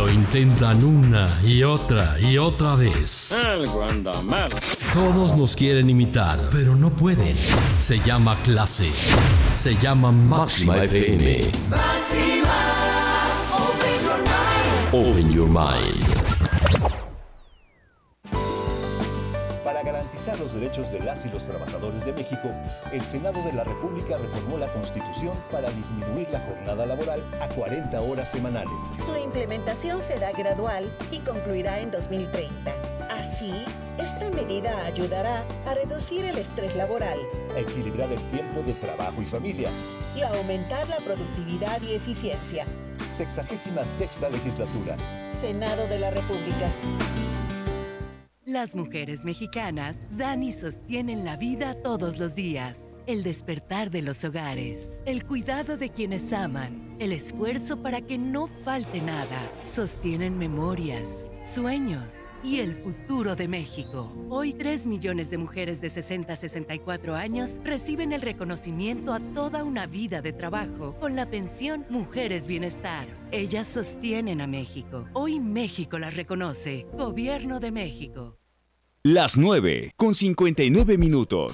Lo intentan una y otra vez. El Guandamar. Todos nos quieren imitar, pero no pueden. Se llama clase. Se llama Máxima FM. Máxima, Open your mind. Para garantizar los derechos de las y los trabajadores de México, el Senado de la República reformó la Constitución para disminuir la jornada laboral a 40 horas semanales. Su implementación será gradual y concluirá en 2030. Así, esta medida ayudará a reducir el estrés laboral, A equilibrar el tiempo de trabajo y familia. y a aumentar la productividad y eficiencia. 66ª legislatura. Senado de la República. Las mujeres mexicanas dan y sostienen la vida todos los días. El despertar de los hogares, el cuidado de quienes aman, el esfuerzo para que no falte nada. Sostienen memorias, sueños y el futuro de México. Hoy 3 millones de mujeres de 60 a 64 años reciben el reconocimiento a toda una vida de trabajo con la pensión Mujeres Bienestar. Ellas sostienen a México. Hoy México las reconoce. Gobierno de México. Las 9:59.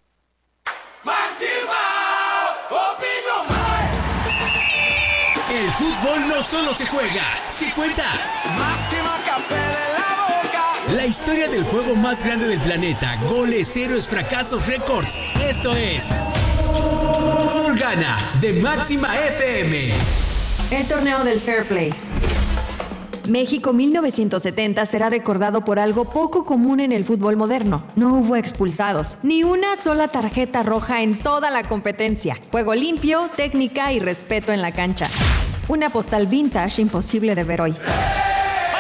El fútbol no solo se juega, se cuenta. Máxima Capé de la Boca. La historia del juego más grande del planeta, goles, héroes, fracasos, récords. Esto es Gol Gana de Máxima FM. El torneo del Fair Play. México 1970 será recordado por algo poco común en el fútbol moderno. No hubo expulsados, ni una sola tarjeta roja en toda la competencia. Juego limpio, técnica y respeto en la cancha. Una postal vintage imposible de ver hoy.